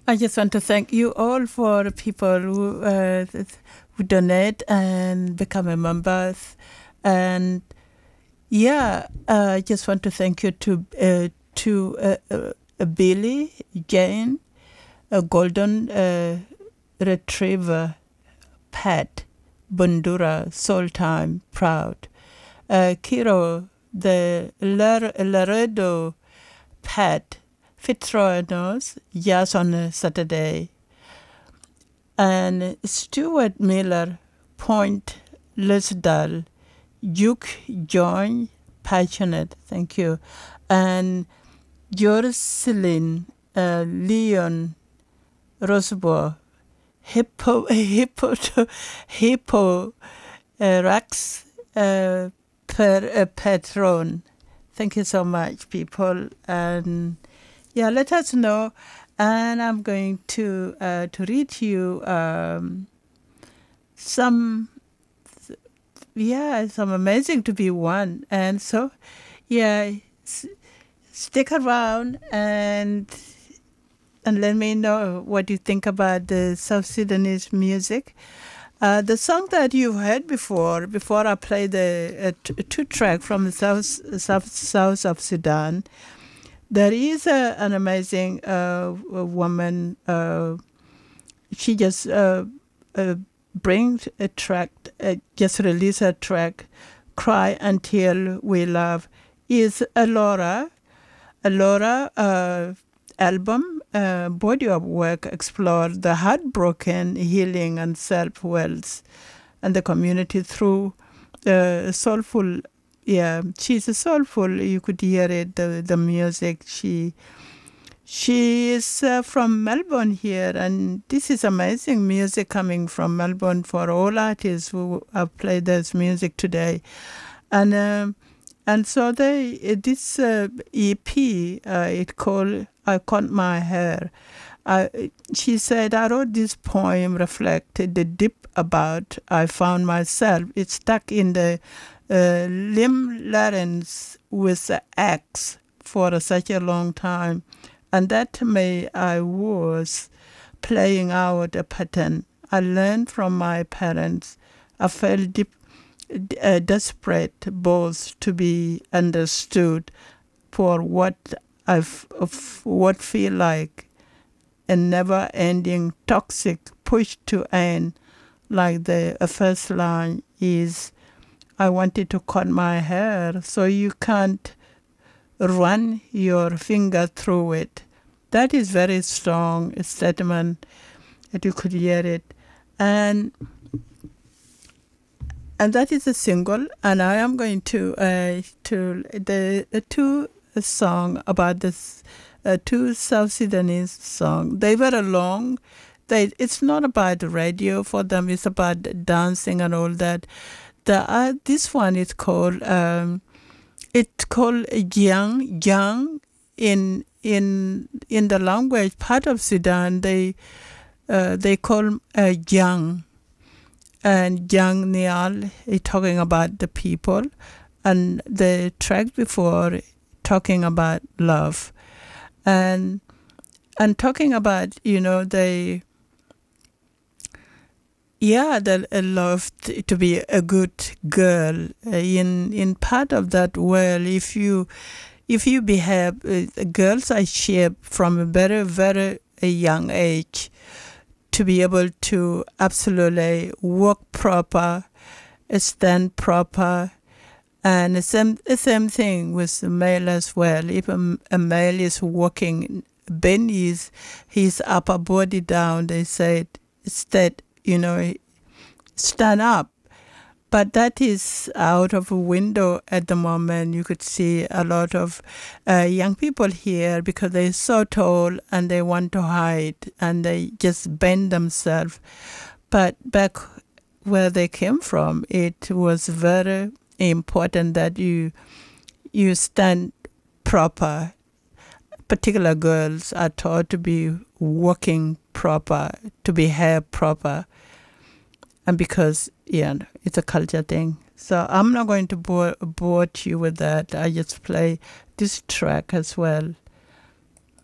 I just want to thank you all for people who donate and become a members. And yeah, I just want to thank you to Billy, Jane, a golden retriever, Pat, Bundura, Soul Time, Proud, Kiro, the Laredo, Pat, Fitzroy Nose, Jazz on a Saturday, and Stuart Miller, Point, Lisdal, Duke John, Passionate, thank you, and Jocelyn, Leon, Rosbo, Hippo, Rax, Patron. Thank you so much, people. And yeah, let us know. And I'm going to read you some amazing to be one. And so, yeah, stick around and let me know what you think about the South Sudanese music. The song that you've heard before I play the two track from the south of Sudan, there is an amazing woman. She just brings a track, just released a track, "Cry Until We Love." Is Alora album, body of work explore the heartbroken, healing, and self-wills and the community through soulful. Yeah, she's soulful. You could hear it, the music. She is from Melbourne here, and this is amazing music coming from Melbourne for all artists who have played this music today. And so this EP, it called "I Cut My Hair." She said, "I wrote this poem reflected the deep about I found myself. It's stuck in the limb larynx with the axe for such a long time, and that May I was playing out a pattern I learned from my parents. I felt deep." Desperate both to be understood for what what feel like a never-ending toxic push to end, like the first line is, "I wanted to cut my hair so you can't run your finger through it." That is very strong statement that you could hear it. And that is a single, and I am going to the two song about this two South Sudanese song. They were long. It's not about the radio for them. It's about dancing and all that. This one is called Jiang in the language part of Sudan. They call Jiang. And Jiang Nial is talking about the people, and the track before talking about love, and talking about the love to be a good girl in part of that world. If you behave, girls are shaped from a very very young age to be able to absolutely walk proper, stand proper, and the same thing with the male as well. If a male is walking, bend his upper body down, they say instead, stand up. But that is out of a window at the moment. You could see a lot of young people here because they're so tall and they want to hide and they just bend themselves. But back where they came from, it was very important that you stand proper. Particular girls are taught to be walking proper, to behave proper. And because, it's a culture thing. So I'm not going to bore you with that. I just play this track as well.